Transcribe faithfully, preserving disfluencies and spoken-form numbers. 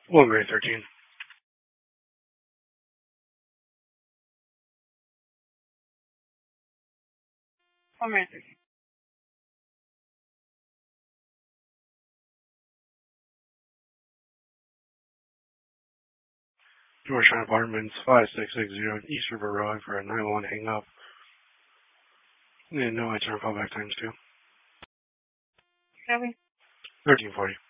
One grade thirteen. One grade thirteen. Georgetown Apartments, five six six zero East River Road for a nine one hang up. And no, I turn callback times two. Copy. thirteen forty.